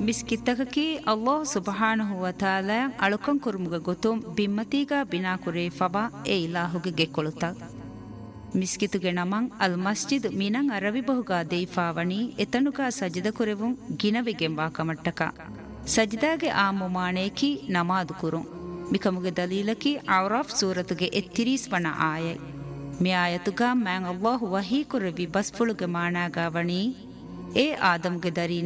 ಮಿಸ್ಕಿತ್ತಕಕಿ ಅಲ್ಲಾಹ್ ಸುಬ್ಹಾನಹು ವ ತಾಲಾ ಅಳುಕಂ ಕುರುಮುಗ ಗೊತುಂ ಬಿಮ್ಮತಿಗ ಬಿನಾ ಕುರೇ ಫಬಾ ಎ ಇಲಾಹುಗೆ ಗೆಕ್ಕೊಳುತ ಮಿಸ್ಕಿತುಗೆ ನಮಂ ಅಲ್ ಮಸ್ಜಿದ್ ಮಿನಂ ಅರವಿ ಬಹುಗ ದೇಫಾವಣಿ ಎತನುಗ ಸಜ್ದ ಕುರೆವುಂ ಗಿನವಿಗೆಂಬಾ ಕಮಟ್ಟಕ ಸಜ್ದಾಗೆ ಆ ಮುಮಾನೇಕಿ ನಮಾದು ಕುರುಂ ಮಿಕಮುಗೆ ದಲೀಲಕಿ ಔರಾಫ್ ಸೂರತುಗೆ ಎತ್ತಿರೀಸ್ ವನ ಆಯೈ ಮಿ ಆಯತುಗ ಮ್ಯಾಂ ಅಲ್ಲಾಹ್ ವಹೀ ಕುರೆವಿ ಬಸ್ಫುಳುಗೆ ಮಾನಾಗಾವಣಿ ಎ ಆದಮ್ಗೆ ದರಿ